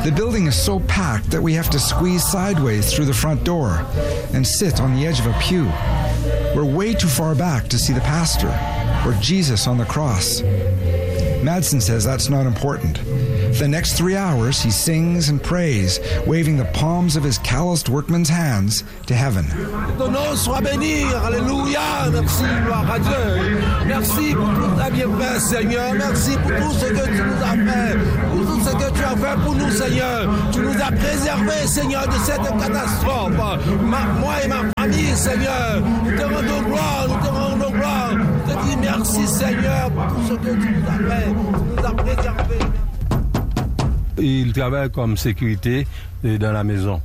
The building is so packed that we have to squeeze sideways through the front door and sit on the edge of a pew. We're way too far back to see the pastor or Jesus on the cross. Madsen says that's not important. For the next 3 hours, he sings and prays, waving the palms of his calloused workman's hands to heaven. Ton nom soit béni, alléluia, merci, gloire à Dieu. Merci pour tout ta bienfait, Seigneur. Merci pour tout ce que tu nous as fait, pour tout ce que tu as fait pour nous, Seigneur. Tu nous as préservés, Seigneur, de cette catastrophe. Moi et ma famille, Seigneur, nous te rendons gloire, nous te rendons gloire. Je te dis merci, Seigneur, pour tout ce que tu nous as fait, tu nous as préservés. Il travaille comme sécurité dans la maison.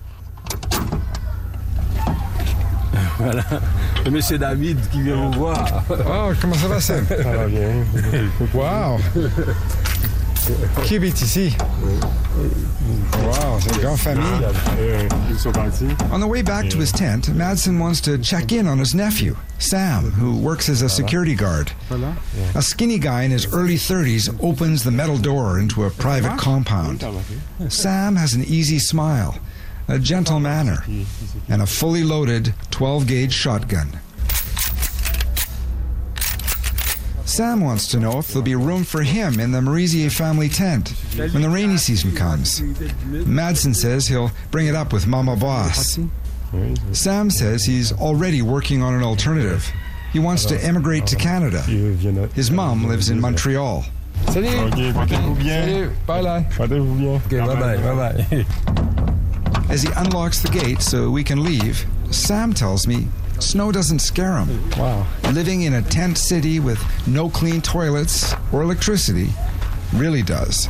Voilà. Le monsieur David qui vient vous voir. Oh, comment ça va, Sam? Ça va bien. Wow. Qui habite ici? Wow, c'est une grande famille. Ils sont partis. On the way back to his tent, Madsen wants to check in on his nephew, Sam, who works as a security guard. A skinny guy in his early 30s opens the metal door into a private compound. Sam has an easy smile, a gentle manner, and a fully loaded 12-gauge shotgun. Sam wants to know if there'll be room for him in the Merisier family tent when the rainy season comes. Madsen says he'll bring it up with Mama Boss. Sam says he's already working on an alternative. He wants to emigrate to Canada. His mom lives in Montreal. Salut. Okay, portez-vous bien. Salut. Bye, Lai. Portez-vous bien. Okay, bye-bye. As he unlocks the gate so we can leave, Sam tells me snow doesn't scare him. Wow. Living in a tent city with no clean toilets or electricity really does.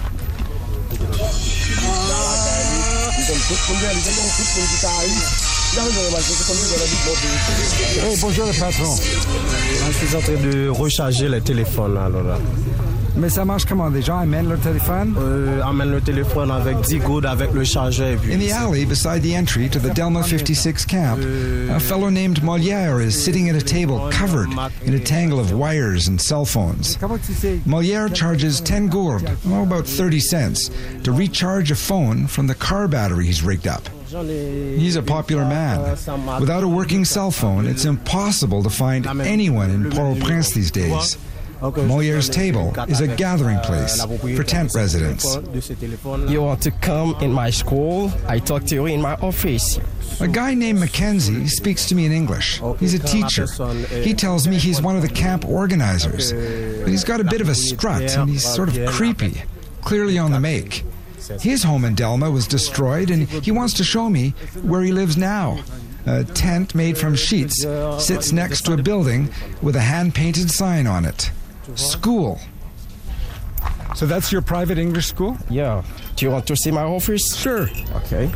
Hey, bonjour le patron. Je suis en train de recharger le téléphone alors là. Mais ça marche comment? Les gens amènent leur téléphone? Amène le téléphone avec 10 gouttes avec le chargeur. Et puis in the alley beside the entry to the Delma 56 camp, a fellow named Molière is sitting at a table covered in a tangle of wires and cell phones. Molière charges 10 gourdes, about 30 cents, to recharge a phone from the car battery he's rigged up. He's a popular man. Without a working cell phone, it's impossible to find anyone in Port-au-Prince these days. Molière's table is a gathering place for tent residents. You want to come in my school? I talk to you in my office. A guy named Mackenzie speaks to me in English. He's a teacher. He tells me he's one of the camp organizers. But he's got a bit of a strut and he's sort of creepy, clearly on the make. His home in Delma was destroyed and he wants to show me where he lives now. A tent made from sheets sits next to a building with a hand-painted sign on it. School. So that's your private English school? Yeah. Do you want to see my office? Sure. Okay.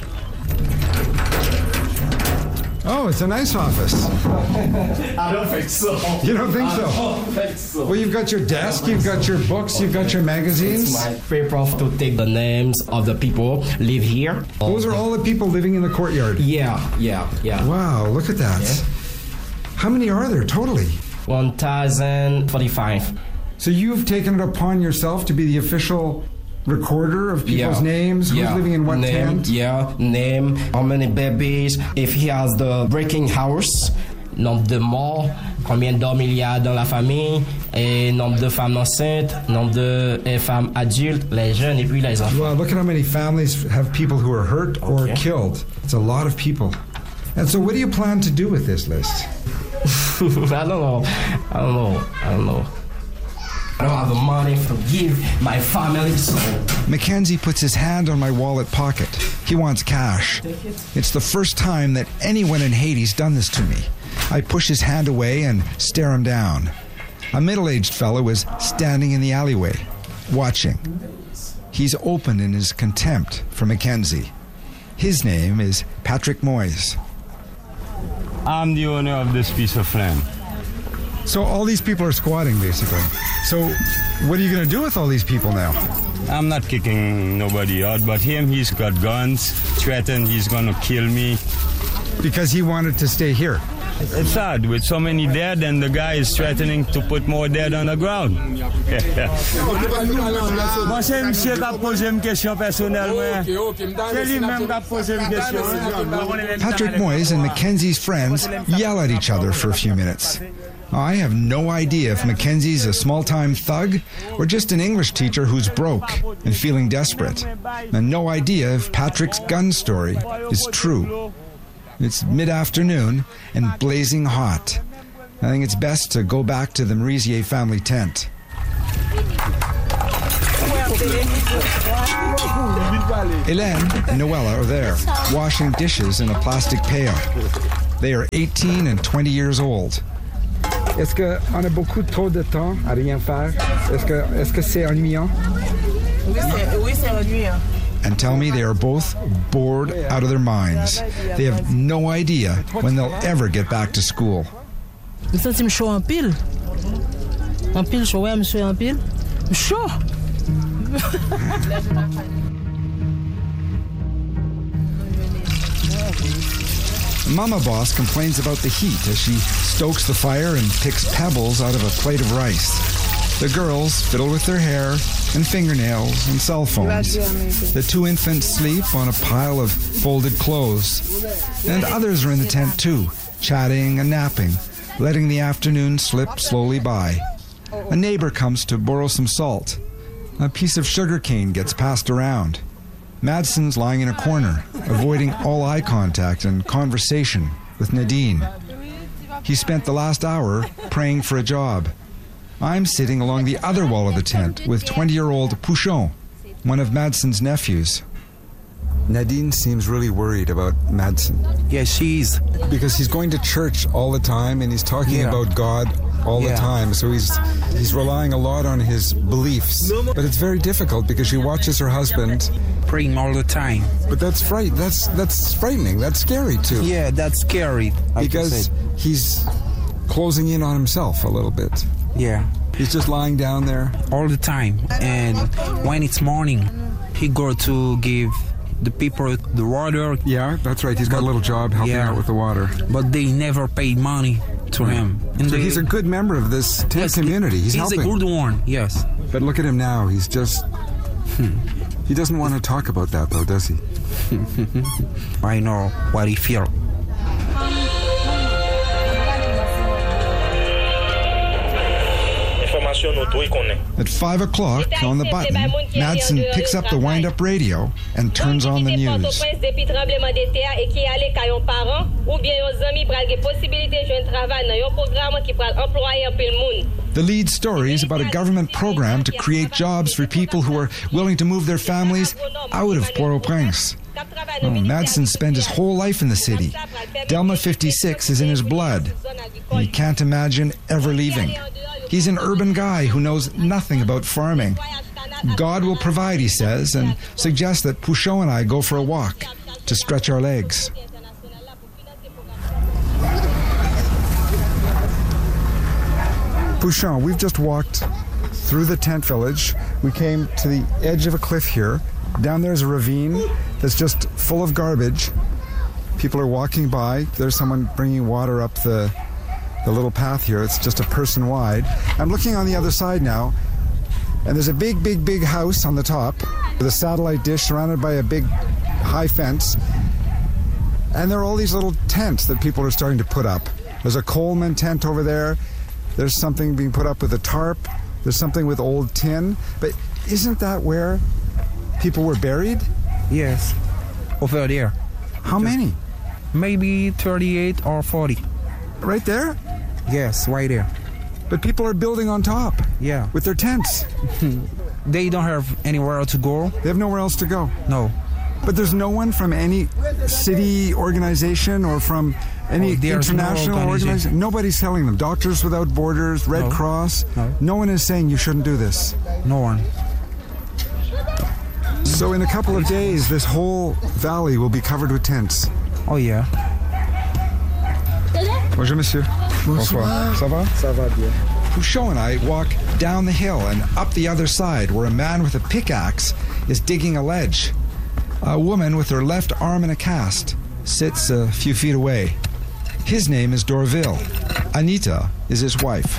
Oh, it's a nice office. I don't think so. You don't think so? I don't think so. Well, you've got your desk, you've got your books, you've got your magazines. It's my paper to take the names of the people live here. Those are all the people living in the courtyard. Yeah. Wow, look at that. Yeah. How many are there totally? 1,045. So you've taken it upon yourself to be the official recorder of people's names? Who's living in what name, tent? Yeah, name, how many babies, if he has the breaking house, nombre de morts, combien d'hommes il y a dans la famille, et nombre de femmes enceintes, nombre de femmes adultes, les jeunes et puis les enfants. Well, look at how many families have people who are hurt or killed. It's a lot of people. And so what do you plan to do with this list? I don't know. I don't have the money to give my family, so... Mackenzie puts his hand on my wallet pocket. He wants cash. It's the first time that anyone in Haiti's done this to me. I push his hand away and stare him down. A middle-aged fellow is standing in the alleyway, watching. He's open in his contempt for Mackenzie. His name is Patrick Moyes. I'm the owner of this piece of land. So all these people are squatting, basically. So what are you going to do with all these people now? I'm not kicking nobody out, but he's got guns, threatened he's going to kill me. Because he wanted to stay here? It's sad with so many dead, and the guy is threatening to put more dead on the ground. Patrick Moyes and Mackenzie's friends yell at each other for a few minutes. I have no idea if Mackenzie's a small-time thug or just an English teacher who's broke and feeling desperate. And no idea if Patrick's gun story is true. It's mid-afternoon and blazing hot. I think it's best to go back to the Merisier family tent. Hélène and Noella are there, washing dishes in a plastic pail. They are 18 and 20 years old. Est-ce qu'on a beaucoup trop de temps à rien faire? Est-ce que c'est ennuyant? Oui, c'est ennuyant. And tell me they are both bored out of their minds. They have no idea when they'll ever get back to school. Je me sens chaud en pile. En pile chaud, ouais, monsieur, en pile. Chaud. Mama Boss complains about the heat as she stokes the fire and picks pebbles out of a plate of rice. The girls fiddle with their hair and fingernails and cell phones. The two infants sleep on a pile of folded clothes. And others are in the tent too, chatting and napping, letting the afternoon slip slowly by. A neighbor comes to borrow some salt. A piece of sugar cane gets passed around. Madsen's lying in a corner, avoiding all eye contact and conversation with Nadine. He spent the last hour praying for a job. I'm sitting along the other wall of the tent with 20-year-old Pouchon, one of Madsen's nephews. Nadine seems really worried about Madsen. Yeah, she is. Because he's going to church all the time and he's talking about God all the time, so he's relying a lot on his beliefs. But it's very difficult because she watches her husband praying all the time. But that's that's frightening. That's scary too. Yeah, that's scary. Because he's closing in on himself a little bit. Yeah. He's just lying down there all the time. And when it's morning, he go to give the people the water. Yeah, that's right. He's got a little job helping out with the water. But they never paid money to him. And so he's a good member of this tent community. He's helping. He's a good one, yes. But look at him now. He's just... He doesn't want to talk about that, though, does he? I know what he feels. At 5 o'clock, on the button, Madsen picks up the wind-up radio and turns on the news. The lead story is about a government program to create jobs for people who are willing to move their families out of Port-au-Prince. Madsen spent his whole life in the city. Delma 56 is in his blood. He can't imagine ever leaving. He's an urban guy who knows nothing about farming. God will provide, he says, and suggests that Pouchon and I go for a walk to stretch our legs. Pouchon, we've just walked through the tent village. We came to the edge of a cliff here. Down there's a ravine that's just full of garbage. People are walking by. There's someone bringing water up the little path here. It's just a person wide. I'm looking on the other side now, and there's a big house on the top with a satellite dish surrounded by a big high fence. And there are all these little tents that people are starting to put up. There's a Coleman tent over there. There's something being put up with a tarp. There's something with old tin. But isn't that where people were buried? Yes, over there. How many? Maybe 38 or 40. Right there? Yes, right there. But people are building on top. Yeah. With their tents. They don't have anywhere to go. They have nowhere else to go. No. But there's no one from any city organization or from any international organization? Nobody's telling them. Doctors Without Borders, Red Cross. No one is saying you shouldn't do this. No one. So in a couple of days, this whole valley will be covered with tents. Oh, yeah. Bonjour, monsieur. Bonsoir. Ça va? Ça va bien. Pouchon and I walk down the hill and up the other side where a man with a pickaxe is digging a ledge. A woman with her left arm in a cast sits a few feet away. His name is Dorville. Anita is his wife.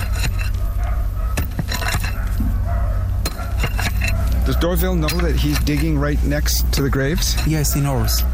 Does Dorville know that he's digging right next to the graves? Yes, he knows.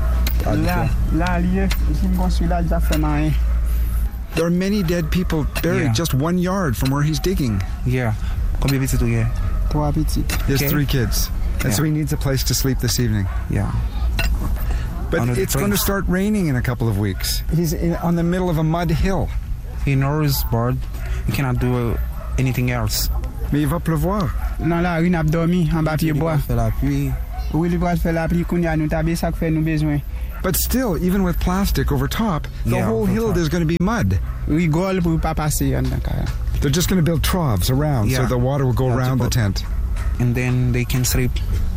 There are many dead people buried just 1 yard from where he's digging. Yeah. He has 3 kids. And so he needs a place to sleep this evening. Yeah. But it's going to start raining in a couple of weeks. He's on the middle of a mud hill. He knows, but he cannot do anything else. Mais il va pleuvoir. Non, la rue n'a pas dormi en bas pied bois. Oui, il va faire la pluie qu'on y a nous taper ça que fait nous besoin. But still, even with plastic over top, the whole hill there's going to be mud. Rigole pour pas passer. They're just going to build troughs around so the water will go around the tent. And then they can sleep.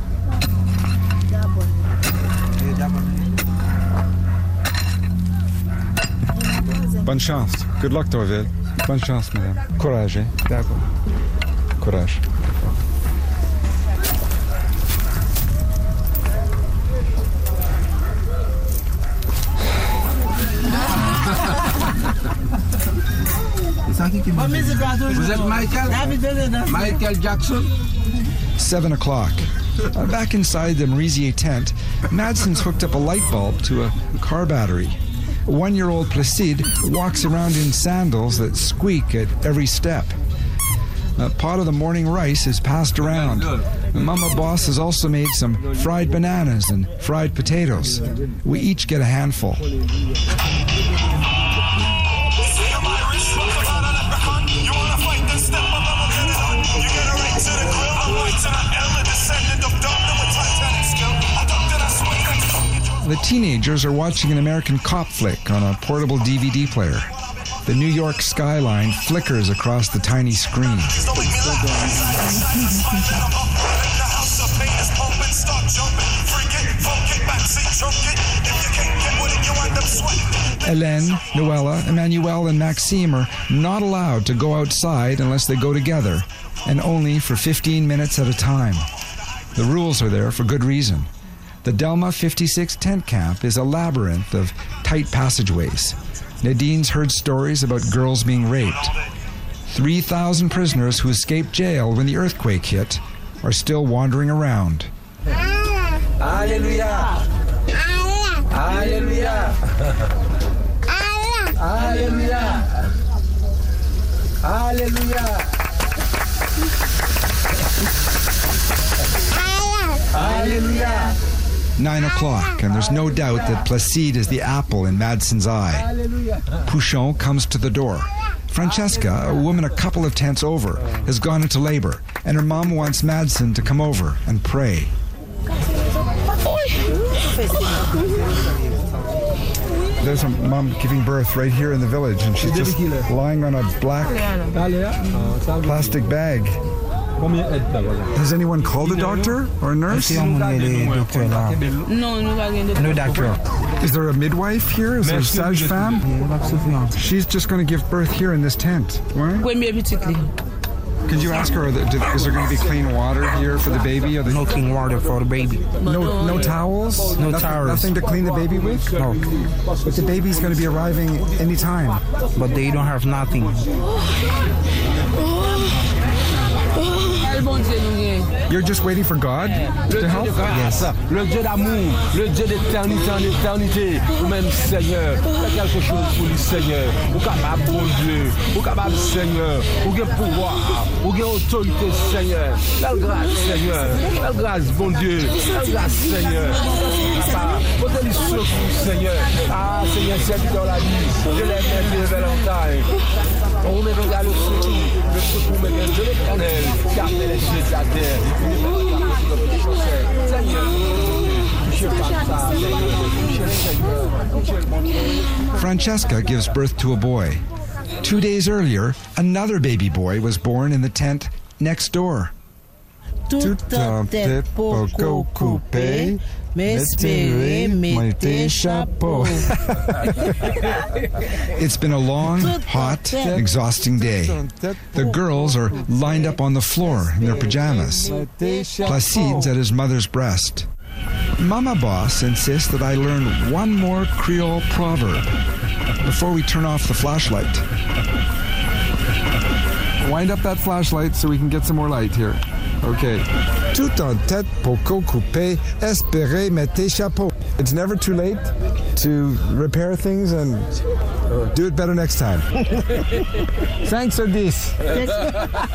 Bonne chance. Good luck, Dorville. Bonne chance, madame. Courage, eh? D'accord. Courage. Vous êtes Michael Jackson? 7 o'clock. Back inside the Merisier tent, Madsen's hooked up a light bulb to a car battery. 1-year-old Placide walks around in sandals that squeak at every step. A pot of the morning rice is passed around. Mama Boss has also made some fried bananas and fried potatoes. We each get a handful. The teenagers are watching an American cop flick on a portable DVD player. The New York skyline flickers across the tiny screen. Hélène, Noella, Emmanuel, and Maxime are not allowed to go outside unless they go together, and only for 15 minutes at a time. The rules are there for good reason. The Delma 56 tent camp is a labyrinth of tight passageways. Nadine's heard stories about girls being raped. 3,000 prisoners who escaped jail when the earthquake hit are still wandering around. Hallelujah! Hallelujah! Hallelujah! Hallelujah! Hallelujah! 9 o'clock, and there's no doubt that Placide is the apple in Madsen's eye. Pouchon comes to the door. Francesca, a woman a couple of tents over, has gone into labor, and her mom wants Madsen to come over and pray. There's a mom giving birth right here in the village, and she's just lying on a black plastic bag. Has anyone called a doctor or a nurse? No doctor. Is there a midwife here? Is there a sage-femme? She's just going to give birth here in this tent. Right? Could you ask her, is there going to be clean water here for the baby? Or No clean water for the baby. No towels? No towels. Nothing to clean the baby with? No. But the baby's going to be arriving any time. But they don't have nothing. You're just waiting for God to help? Yes. Le Dieu d'amour, le Dieu d'éternité en éternité, ou même Seigneur, il y a quelque chose pour lui, Seigneur. Ou capable, bon Dieu, ou capable, Seigneur, ou bien pouvoir, ou bien autorité, Seigneur. La grâce, Seigneur, la grâce, bon Dieu, la grâce, Seigneur. Portez-lui secours, Seigneur. Ah, Seigneur, c'est dans la vie, je l'ai mis vers l'entaille. On me regarde le secours me vient de l'Éternel, car les cieux de la terre. Francesca gives birth to a boy. 2 days earlier, another baby boy was born in the tent next door. Tout un tête poco coupé, m'espérer mettez chapeau. It's been a long, hot, exhausting day. The girls are lined up on the floor in their pajamas. Placide's at his mother's breast. Mama Boss insists that I learn one more Creole proverb. before we turn off the flashlight. Wind up that flashlight so we can get some more light here. Okay. Tout en tête, poco coupé, espérez, mettez chapeau. It's never too late to repair things and do it better next time. Thanks, Odis.